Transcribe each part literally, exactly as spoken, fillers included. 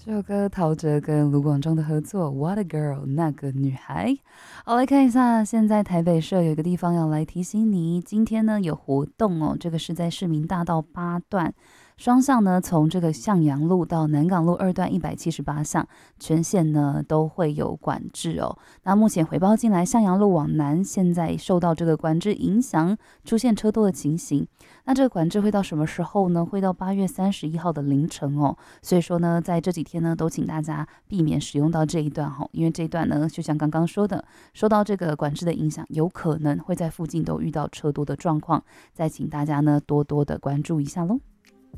这首歌陶喆跟卢广仲的合作《What a Girl》那个女孩。好，来看一下，现在台北市有一个地方要来提醒你，今天呢有活动哦，这个是在市民大道八段。双向呢，从这个向阳路到南港路二段一百七十八巷，全线呢都会有管制哦。那目前回报进来，向阳路往南现在受到这个管制影响，出现车多的情形。那这个管制会到什么时候呢？会到八月三十一号的凌晨哦。所以说呢，在这几天呢，都请大家避免使用到这一段哈，因为这一段呢，就像刚刚说的，受到这个管制的影响，有可能会在附近都遇到车多的状况。再请大家呢多多的关注一下喽。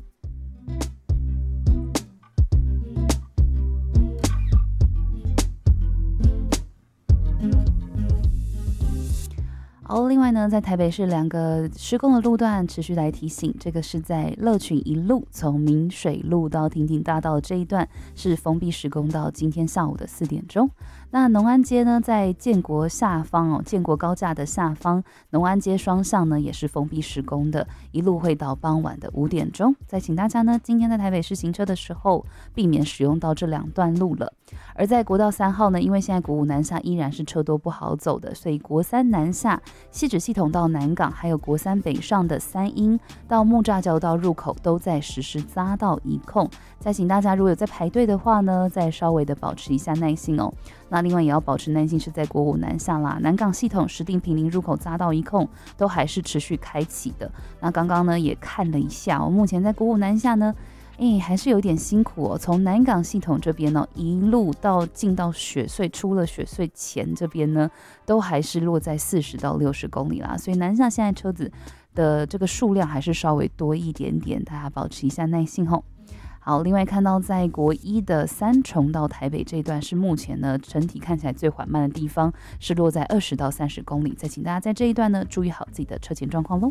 好，另外呢，在台北市两个施工的路段持续来提醒，这个是在乐群一路从明水路到亭亭大道这一段是封闭施工到今天下午的四点钟。那农安街呢，在建国下方哦，建国高架的下方，农安街双向呢也是封闭施工的，一路会到傍晚的五点钟。再请大家呢，今天在台北市行车的时候，避免使用到这两段路了。而在国道三号呢，因为现在国五南下依然是车多不好走的，所以国三南下汐止系统到南港，还有国三北上的三英到木栅交道入口都在实施匝道移控。再请大家如果有在排队的话呢，再稍微的保持一下耐心哦。那另外也要保持耐心，是在国五南下啦，南港系统石碇坪林入口匝道移控都还是持续开启的。那刚刚呢也看了一下哦，目前在国五南下呢，哎，还是有点辛苦哦。从南港系统这边呢、哦，一路到进到雪隧，出了雪隧前这边呢，都还是落在四十到六十公里啦。所以南下现在车子的这个数量还是稍微多一点点，大家保持一下耐心吼。好，另外看到在国一的三重到台北这一段是目前呢整体看起来最缓慢的地方，是落在二十到三十公里。再请大家在这一段呢注意好自己的车前状况喽。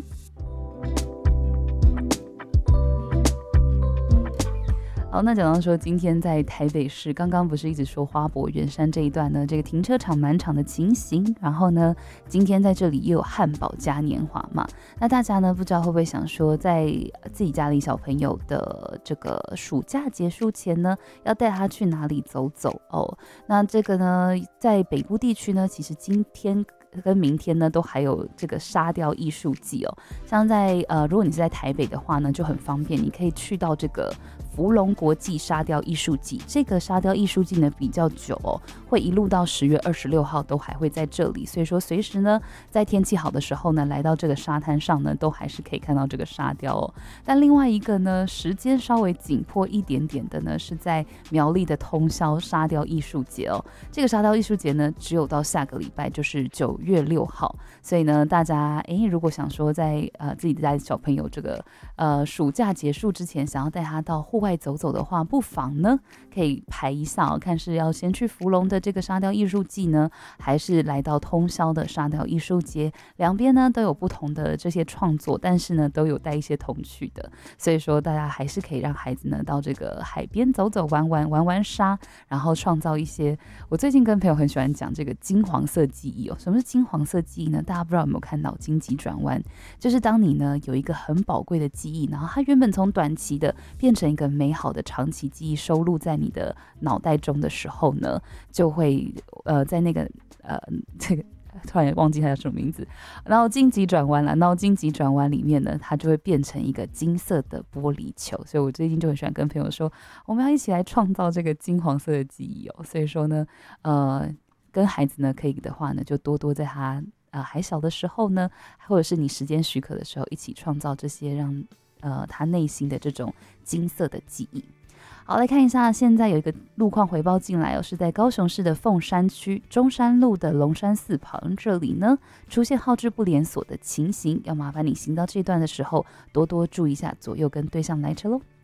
好，那讲到说今天在台北市，刚刚不是一直说花博圆山这一段呢，这个停车场满场的情形，然后呢，今天在这里又有汉堡嘉年华嘛，那大家呢不知道会不会想说，在自己家里小朋友的这个暑假结束前呢，要带他去哪里走走哦？那这个呢，在北部地区呢，其实今天跟明天呢，都还有这个沙雕艺术季哦。像在呃，如果你是在台北的话呢，就很方便，你可以去到这个福隆国际沙雕艺术季。这个沙雕艺术季呢比较久哦，会一路到十月二十六号都还会在这里。所以说，随时呢，在天气好的时候呢，来到这个沙滩上呢，都还是可以看到这个沙雕哦。但另外一个呢，时间稍微紧迫一点点的呢，是在苗栗的通霄沙雕艺术节哦。这个沙雕艺术节呢，只有到下个礼拜，就是九月六号。所以呢，大家诶，如果想说在呃自己家小朋友这个呃暑假结束之前，想要带他到户外走走的话，不妨呢可以排一下哦，看是要先去福隆的这个沙雕艺术季呢，还是来到通霄的沙雕艺术节。两边呢都有不同的这些创作，但是呢都有带一些童趣的，所以说大家还是可以让孩子呢到这个海边走走玩玩玩玩沙，然后创造一些。我最近跟朋友很喜欢讲这个金黄色记忆哦，什么是金黄色记忆呢？大家不知道有没有看脑筋急转弯？就是当你呢有一个很宝贵的记忆，然后它原本从短期的变成一个美好的长期记忆，收录在你的脑袋中的时候呢，就会呃在那个呃这个。突然忘记它叫什么名字，脑筋急转弯了。脑筋急转弯里面呢，它就会变成一个金色的玻璃球。所以我最近就很喜欢跟朋友说，我们要一起来创造这个金黄色的记忆哦。所以说呢，呃，跟孩子呢可以的话呢，就多多在他呃还小的时候呢，或者是你时间许可的时候，一起创造这些让呃他内心的这种金色的记忆。好，来看一下，现在有一个路况回报进来哦，是在高雄市的凤山区中山路的龙山寺旁，这里呢出现号志不连锁的情形，要麻烦你行到这段的时候，多多注意一下左右跟对向来车喽。